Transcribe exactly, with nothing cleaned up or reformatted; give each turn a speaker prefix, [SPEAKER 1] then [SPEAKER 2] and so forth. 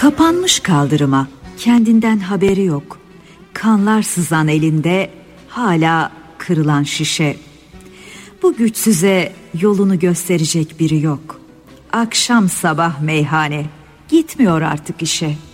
[SPEAKER 1] Kapanmış kaldırıma, kendinden haberi yok. Kanlar sızan elinde, hala kırılan şişe. Bu güçsüze yolunu gösterecek biri yok. Akşam sabah meyhane, gitmiyor artık işe.